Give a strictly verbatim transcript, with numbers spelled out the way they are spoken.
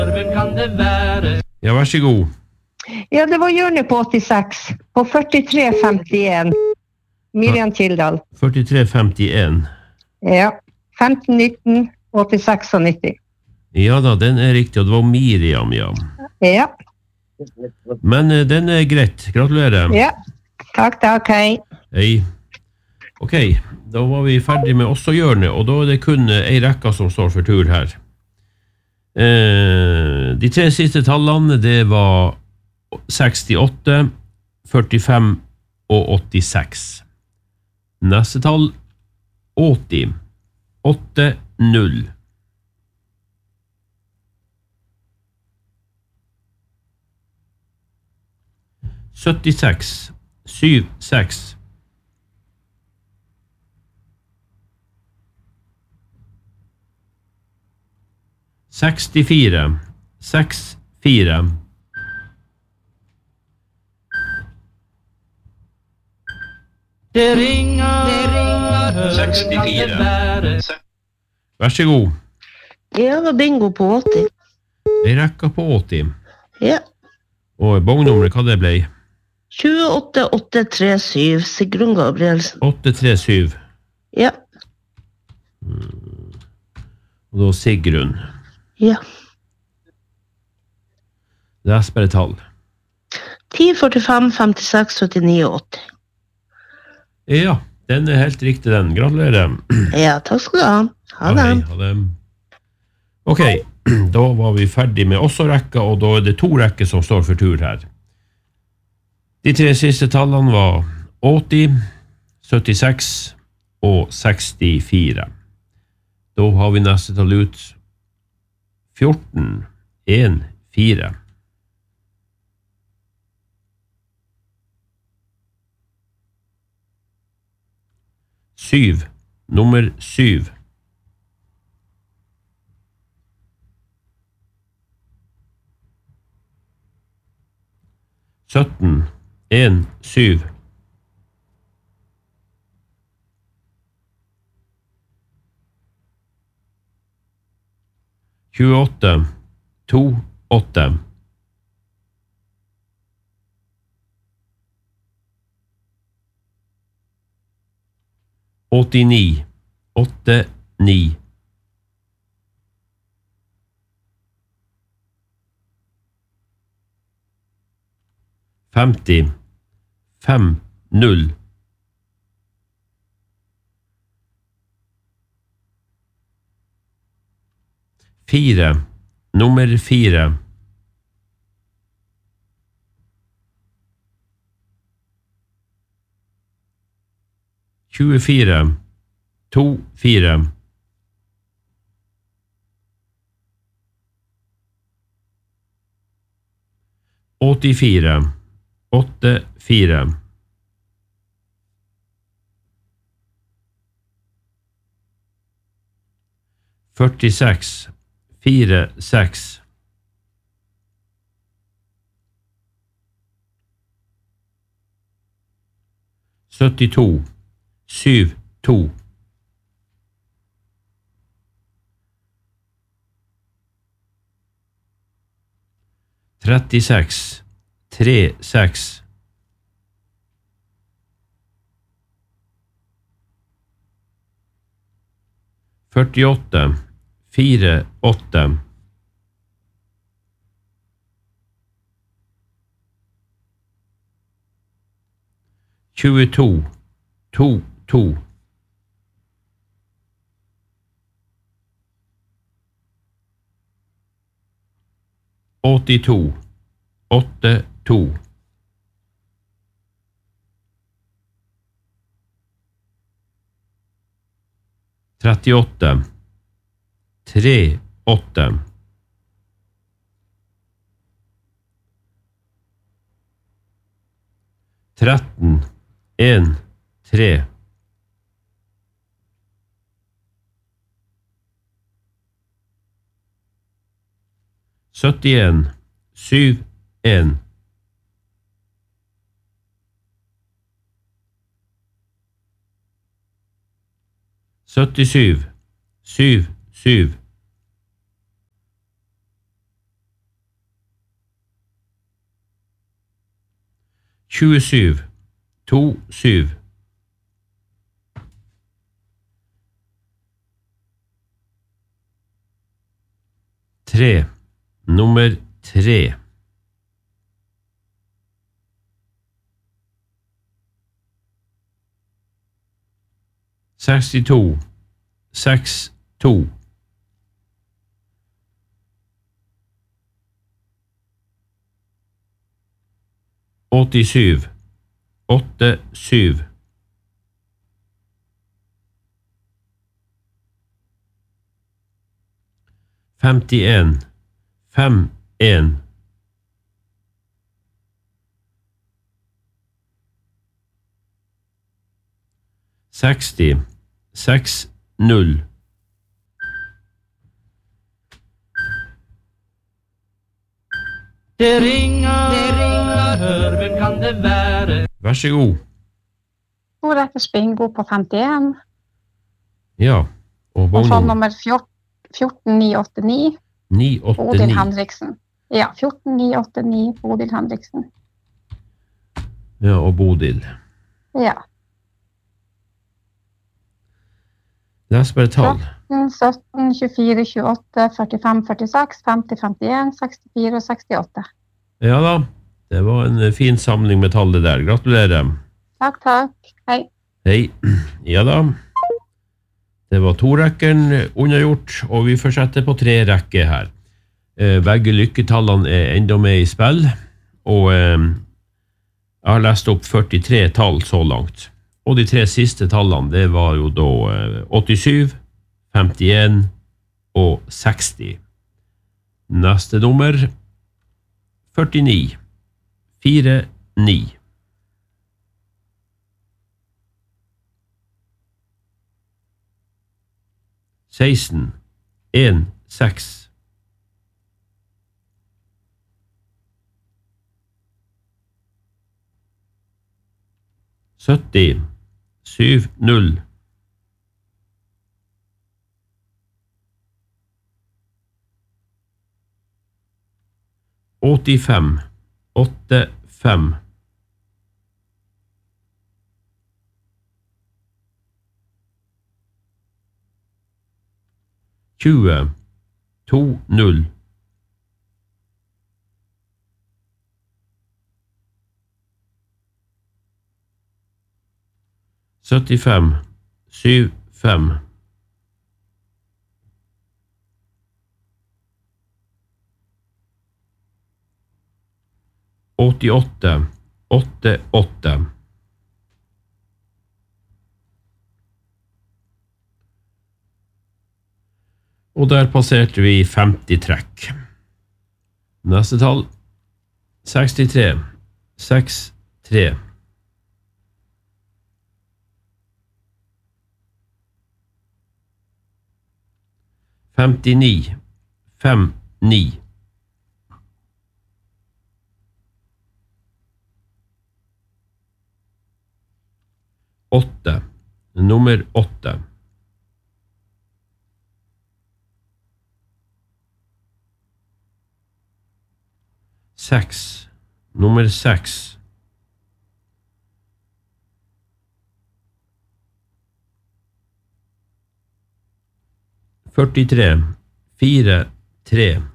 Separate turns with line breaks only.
Ja, vær så god.
Ja, det var hjørnet på åttiseks, på førtitre femtien. Miriam Kildal.
førtitre femtien.
Ja, femten nitten, åttiseks og nitti.
Ja da, den er riktig, og det var Miriam, ja.
Ja.
Men uh, den er greit, gratulerer.
Ja, takk, takk, hei.
Hei. Ok, da var vi ferdig med også hjørnet, og da er det kun uh, en rekke som står for tur her. Uh, de tre siste tallene, det var sekstiåtte, førtifem og åttiseks. Neste tall, åtti, åtte, null. syttiseks, syv, seks. sekstifire, seks, fire.
Det ringer, det ringer,
sekstifire. Vær så god.
Ja, det var bingo på åtti.
Jeg rekker på åtti.
Ja.
Og bongnummeret, hva det ble?
tjueåtte åtte tre syv, Sigrun Gabrielsen.
åtte tre syv.
Ja.
Mm. Og da Sigrun.
Ja.
Det er bare tall.
ti, førtifem, femtiseks, syttini og åtti.
Ja, den er helt riktig den. Gratulerer.
Ja, takk skal du ha. Ha det.
Ja, hei, ha det. Ok, da var vi ferdig med også rekka, og da er det to rekker som står for tur her. De tre siste tallene var åtti, syttiseks og sekstifire. Da har vi neste tall ut fjorten, en, fire. Syv, nummer syv. sytten, en, syv. tjueåtte, to, åtte. åttini, åtte, ni. femti, fem, null. Fire, nummer fire. tjuefire, to, fire. åttifire, åtte, fire. førtiseks, fire, seks. syttito, syv, to. trettiseks, tre, seks. førtiåtte, fire, åtte. tjueto, to, to. åttito, åtte, to. trettiåtte, tre, åtte. tretten, en, tre. syttien, syv, en. syttisju, syv, syv. tjuesju, to sju. Tre, nummer tre. sekstito, seks, to. åttisju, åtte, sju. femtien, fem, en. seksti, seks, null.
Det ringer, det ringer, hør, hvem kan det være?
Vær så god.
To rekkers bingo på femtien.
Ja, og
Kontroll
vognen
nummer fjorten ni åtte ni.
ni åtte
Bodil
ni.
Henriksen. Ja, fjorten ni åtte ni. Bodil Henriksen.
Ja, og Bodil.
Ja.
Les bare tall.
sytten, tjuefire, tjueåtte, førtifem, førtiseks, femti, femtien, sekstifire og sekstiåtte.
Ja da, det var en fin samling med tall det der. Gratulerer.
Takk, takk. Hei.
Hei. Ja da. Det var to rekkeren unnagjort, og vi fortsetter på tre rekker her. Eh, begge lykketallene er enda med i spill, og eh, jeg har lest opp førtitre tall så langt. Og de tre siste tallene, det var jo da eh, åttisju, femtien og seksti. Neste nummer, førtini, fire, ni. seksten, en, seks. sytti, syv, null. åttifem, åtte, fem. tjue, to, null. syttifem, syv, fem. åttiåtte, åtte, åtte. Og der passerte vi femti trekk. Neste tall, sekstitre, seks, tre. femtini, fem, ni. åtte, nummer åtte. seks, nummer seks. førtitre, fire, tre.